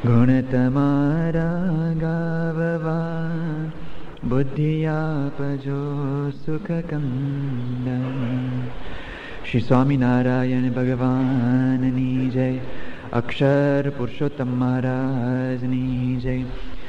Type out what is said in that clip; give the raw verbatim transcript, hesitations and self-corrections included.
ગુણ તમારા ગાવવા બુદ્ધિ આપજો સુખ કંદન. શ્રી સ્વામિનારાયણ ભગવાનની જય. અક્ષર પુરુષોત્તમ મહારાજની જય.